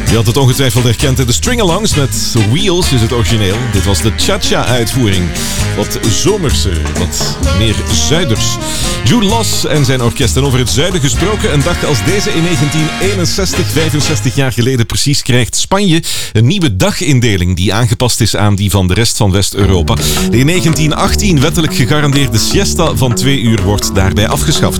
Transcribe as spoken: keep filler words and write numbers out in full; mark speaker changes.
Speaker 1: Je had het ongetwijfeld herkend. De String-alongs met Wheels is het origineel. Dit was de Cha-Cha-uitvoering. Wat zomerser, wat meer zuiders. Jude Loss en zijn orkest. En over het zuiden gesproken, een dag als deze in negentien eenenzestig, vijfenzestig jaar geleden precies, krijgt Spanje een nieuwe dagindeling die aangepast is aan die van de rest van West-Europa. De in negentien achttien wettelijk gegarandeerde siesta van twee uur wordt daarbij afgeschaft.